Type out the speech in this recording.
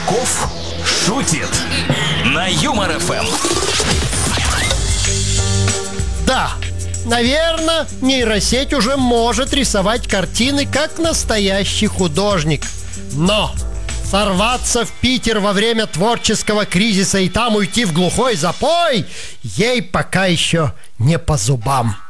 Чесноков шутит на Юмор ФМ. Да, наверное, нейросеть уже может рисовать картины, как настоящий художник. Но сорваться в Питер во время творческого кризиса и там уйти в глухой запой ей пока еще не по зубам.